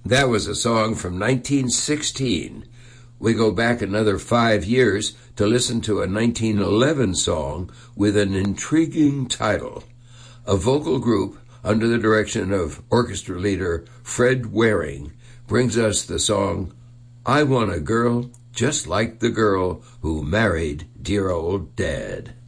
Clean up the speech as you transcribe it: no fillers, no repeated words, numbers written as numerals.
That was a song from 1916. We go back another 5 years to listen to a 1911 song with an intriguing title. A vocal group under the direction of orchestra leader Fred Waring brings us the song, I Want a Girl Just Like the Girl Who Married Dear Old Dad.